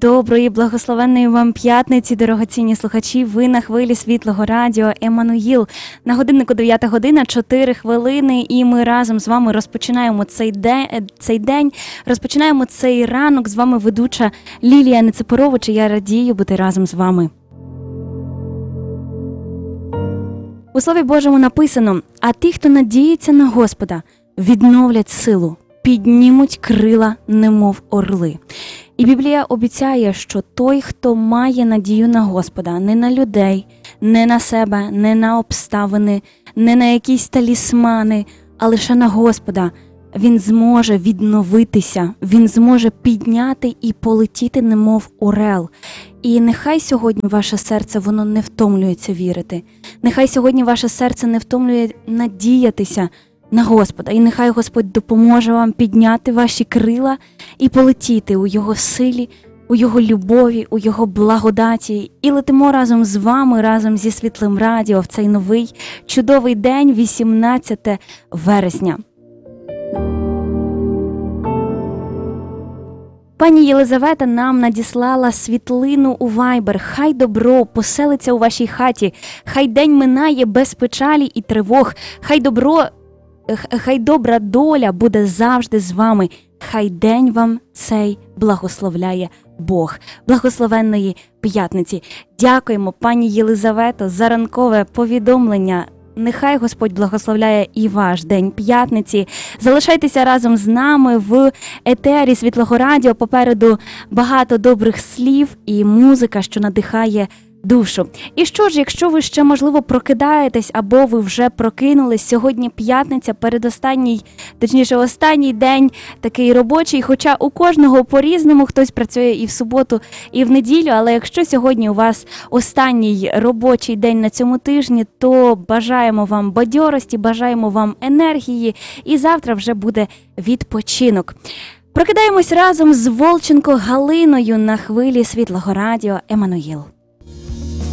Доброї, благословенної вам п'ятниці, дорогоцінні слухачі. Ви на хвилі Світлого Радіо Еммануїл. На годиннику 9 година, 4 хвилини, і ми разом з вами розпочинаємо цей день, розпочинаємо цей ранок. З вами ведуча Лілія Нецепорович, і я радію бути разом з вами. У Слові Божому написано: «А ті, хто надіється на Господа, відновлять силу, піднімуть крила, немов орли». І Біблія обіцяє, що той, хто має надію на Господа, не на людей, не на себе, не на обставини, не на якісь талісмани, а лише на Господа, він зможе відновитися, він зможе підняти і полетіти, немов орел. І нехай сьогодні ваше серце, воно не втомлюється вірити. Нехай сьогодні ваше серце не втомлює надіятися на Господа. І нехай Господь допоможе вам підняти ваші крила і полетіти у Його силі, у Його любові, у Його благодаті. І летимо разом з вами, разом зі Світлим Радіо в цей новий чудовий день, 18 вересня. Пані Єлизавета нам надіслала світлину у Viber. Хай добро поселиться у вашій хаті, хай день минає без печалі і тривог, хай добра доля буде завжди з вами, хай день вам цей благословляє Бог. Благословенної п'ятниці. Дякуємо, пані Єлизавето, за ранкове повідомлення. Нехай Господь благословляє і ваш день п'ятниці. Залишайтеся разом з нами в етері Світлого Радіо. Попереду багато добрих слів і музика, що надихає душу. І що ж, якщо ви ще, можливо, прокидаєтесь, або ви вже прокинулись, сьогодні п'ятниця, останній день такий робочий, хоча у кожного по-різному, хтось працює і в суботу, і в неділю, але якщо сьогодні у вас останній робочий день на цьому тижні, то бажаємо вам бадьорості, бажаємо вам енергії, і завтра вже буде відпочинок. Прокидаємось разом з Волченко Галиною на хвилі Світлого Радіо Еммануїл.